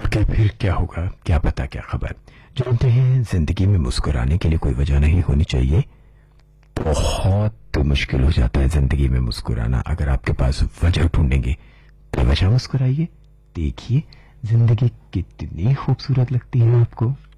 आगे फिर क्या होगा क्या पता, क्या खबर। जानते हैं जिंदगी में मुस्कुराने के लिए कोई वजह नहीं होनी चाहिए। बहुत मुश्किल हो जाता है जिंदगी में मुस्कुराना। अगर आपके पास वजह ढूंढेंगे तो वजह मुस्कुराइए, देखिए जिंदगी कितनी खूबसूरत लगती है आपको।